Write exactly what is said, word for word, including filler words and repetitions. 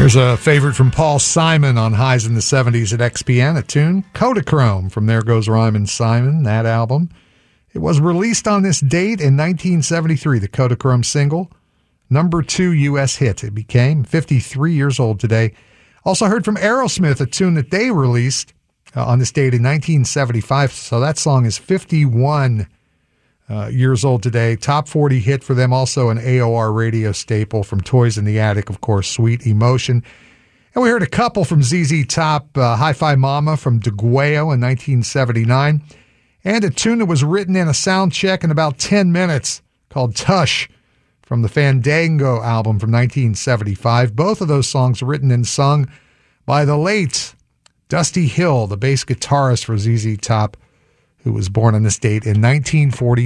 Here's a favorite from Paul Simon on Highs in the seventies at X P N, a tune, Kodachrome, from There Goes Rhymin' Simon, that album. It was released on this date in nineteen seventy-three, the Kodachrome single. Number two U S hit it became, fifty-three years old today. Also heard from Aerosmith, a tune that they released uh, on this date in nineteen seventy-five, so that song is fifty-one uh, years old today. Top forty hit for them, also an A O R radio staple from Toys in the Attic, of course, Sweet Emotion. And we heard a couple from Z Z Top, uh, Hi-Fi Mama from DeGuayo in nineteen seventy-nine, and a tune that was written in a sound check in about ten minutes called Tush from the Fandango album from nineteen seventy-five. Both of those songs written and sung by the late Dusty Hill, the bass guitarist for Z Z Top, who was born on this date in nineteen forty.